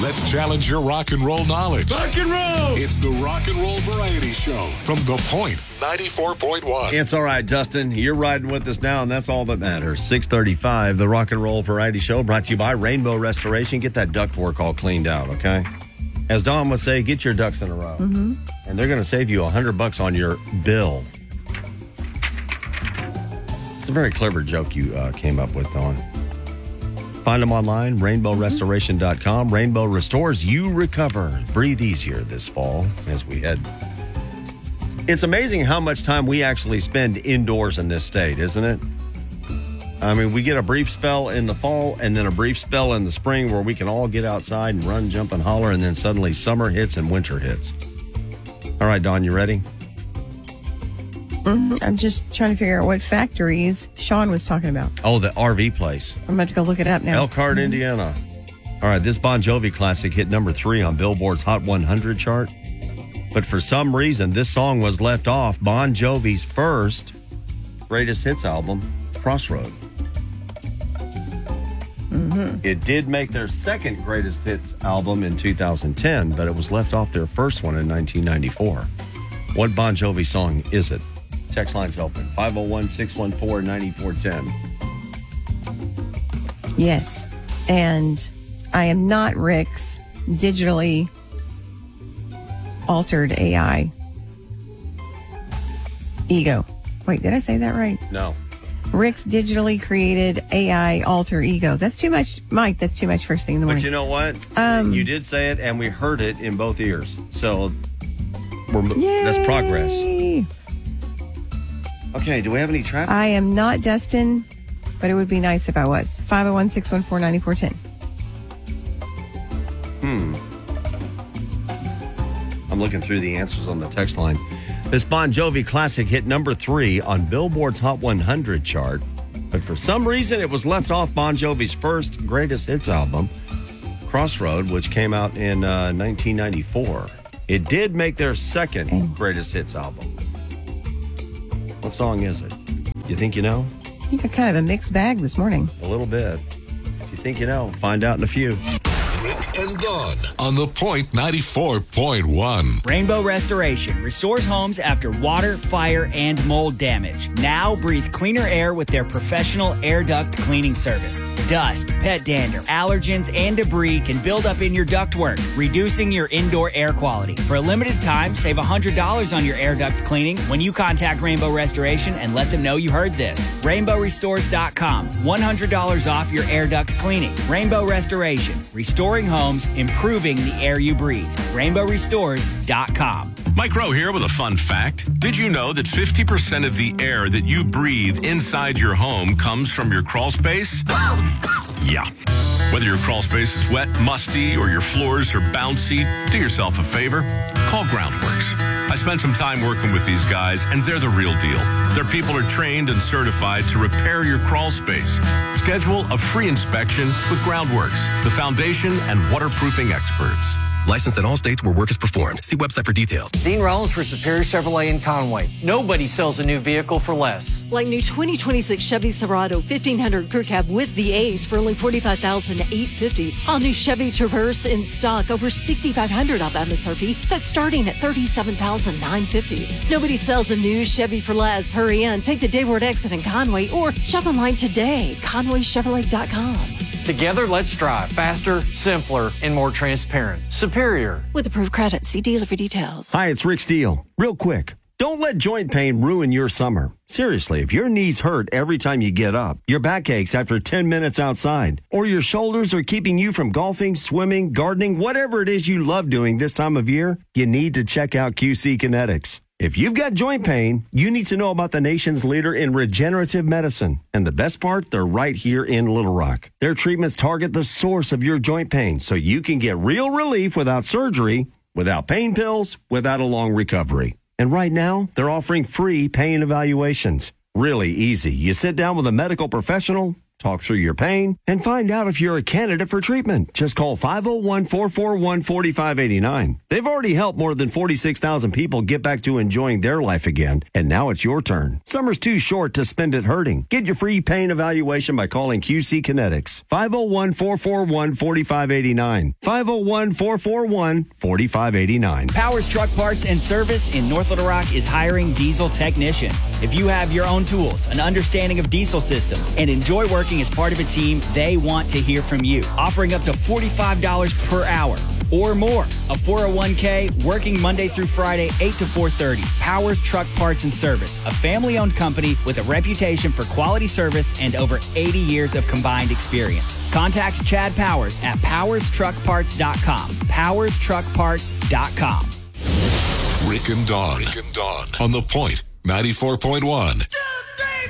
Let's challenge your rock and roll knowledge. Rock and roll! It's the Rock and Roll Variety Show from The Point 94.1. It's all right, Dustin. You're riding with us now, and that's all that matters. 6:35, the Rock and Roll Variety Show, brought to you by Rainbow Restoration. Get that ductwork all cleaned out, okay? As Dawn would say, get your ducks in a row. Mm-hmm. And they're going to save you $100 on your bill. It's a very clever joke you came up with, Dawn. Find them online, rainbowrestoration.com. Rainbow restores, you recover. Breathe easier this fall as we head. It's amazing how much time we actually spend indoors in this state, isn't it? I mean, we get a brief spell in the fall and then a brief spell in the spring where we can all get outside and run, jump, and holler, and then suddenly summer hits and winter hits. All right, Dawn, you ready? Mm-hmm. I'm just trying to figure out what factories Sean was talking about. Oh, the RV place. I'm about to go look it up now. Elkhart, Indiana. All right, this Bon Jovi classic hit number 3 on Billboard's Hot 100 chart. But for some reason, this song was left off Bon Jovi's first greatest hits album, Crossroad. Mm-hmm. It did make their second greatest hits album in 2010, but it was left off their first one in 1994. What Bon Jovi song is it? Text line's open. 501-614-9410. Yes. And I am not Rick's digitally altered AI ego. Wait, did I say that right? No. Rick's digitally created AI alter ego. That's too much, Mike. That's too much first thing in the morning. But you know what? You did say it, and we heard it in both ears. So that's progress. Okay, do we have any traffic? I am not Dustin, but it would be nice if I was. 501-614-9410. I'm looking through the answers on the text line. This Bon Jovi classic hit number 3 on Billboard's Hot 100 chart, but for some reason it was left off Bon Jovi's first greatest hits album, Crossroad, which came out in 1994. It did make their second greatest hits album. What song is it? You think you know? You got kind of a mixed bag this morning. A little bit. If you think you know, find out in a few. Rick and Dawn on The Point 94.1. Rainbow Restoration restores homes after water, fire, and mold damage. Now breathe cleaner air with their professional air duct cleaning service. Dust, pet dander, allergens, and debris can build up in your ductwork, reducing your indoor air quality. For a limited time, save $100 on your air duct cleaning when you contact Rainbow Restoration and let them know you heard this. RainbowRestores.com. $100 off your air duct cleaning. Rainbow Restoration. Restoring homes, improving the air you breathe. RainbowRestores.com. Mike Rowe here with a fun fact. Did you know that 50% of the air that you breathe inside your home comes from your crawl space? Yeah. Whether your crawl space is wet, musty, or your floors are bouncy, do yourself a favor. Call Groundworks. I spent some time working with these guys, and they're the real deal. Their people are trained and certified to repair your crawl space. Schedule a free inspection with Groundworks, the foundation and waterproofing experts. Licensed in all states where work is performed. See website for details. Dean Rollins for Superior Chevrolet in Conway. Nobody sells a new vehicle for less. Like new 2026 Chevy Silverado 1500 Crew Cab with the Ace for only $45,850. All new Chevy Traverse in stock over $6,500 off MSRP. That's starting at $37,950. Nobody sells a new Chevy for less. Hurry in. Take the Dayward exit in Conway or shop online today. ConwayChevrolet.com. Together, let's drive faster, simpler, and more transparent. Superior. With approved credit. See dealer for details. Hi, it's Rick Steele. Real quick, don't let joint pain ruin your summer. Seriously, if your knees hurt every time you get up, your back aches after 10 minutes outside, or your shoulders are keeping you from golfing, swimming, gardening, whatever it is you love doing this time of year, you need to check out QC Kinetics. If you've got joint pain, you need to know about the nation's leader in regenerative medicine. And the best part, they're right here in Little Rock. Their treatments target the source of your joint pain so you can get real relief without surgery, without pain pills, without a long recovery. And right now, they're offering free pain evaluations. Really easy. You sit down with a medical professional, talk through your pain, and find out if you're a candidate for treatment. Just call 501-441-4589. They've already helped more than 46,000 people get back to enjoying their life again, and now it's your turn. Summer's too short to spend it hurting. Get your free pain evaluation by calling QC Kinetics. 501-441-4589. 501-441-4589. Powers Truck Parts and Service in North Little Rock is hiring diesel technicians. If you have your own tools, an understanding of diesel systems, and enjoy working as part of a team, they want to hear from you. Offering up to $45 per hour or more. A 401k, working Monday through Friday, 8 to 4:30. Powers Truck Parts and Service, a family-owned company with a reputation for quality service and over 80 years of combined experience. Contact Chad Powers at powerstruckparts.com. powerstruckparts.com. Rick and Dawn on The Point 94.1.